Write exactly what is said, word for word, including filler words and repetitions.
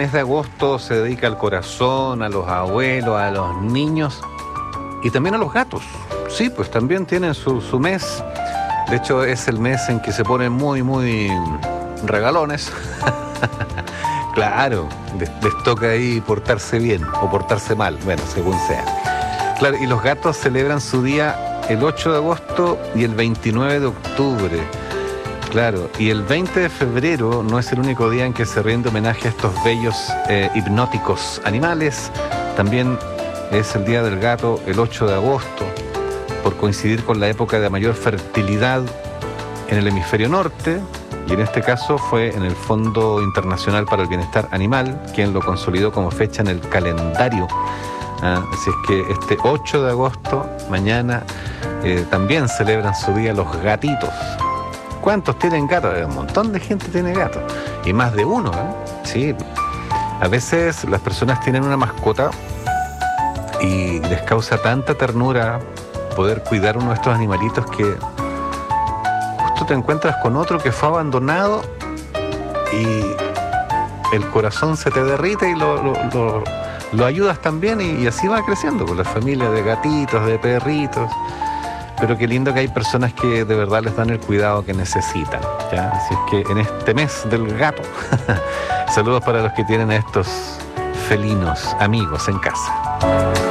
mes de agosto se dedica al corazón, a los abuelos, a los niños y también a los gatos. Sí, pues también tienen su, su mes. De hecho, es el mes en que se ponen muy, muy regalones. Claro, les, les toca ahí portarse bien o portarse mal, bueno, según sea. Claro, y los gatos celebran su día el ocho de agosto y el veintinueve de octubre. Claro, y el veinte de febrero no es el único día en que se rinde homenaje a estos bellos eh, hipnóticos animales. También es el Día del Gato el ocho de agosto, por coincidir con la época de mayor fertilidad en el hemisferio norte, y en este caso fue en el Fondo Internacional para el Bienestar Animal, quien lo consolidó como fecha en el calendario. Ah, así es que este ocho de agosto, mañana, eh, también celebran su día los gatitos. ¿Cuántos tienen gatos? Un montón de gente tiene gatos. Y más de uno, ¿eh? Sí. A veces las personas tienen una mascota y les causa tanta ternura poder cuidar uno de estos animalitos que justo te encuentras con otro que fue abandonado y el corazón se te derrite y lo, lo, lo, lo ayudas también y, y así va creciendo con la familia de gatitos, de perritos. Pero qué lindo que hay personas que de verdad les dan el cuidado que necesitan, ¿ya? Así es que en este mes del gato, saludos para los que tienen a estos felinos amigos en casa.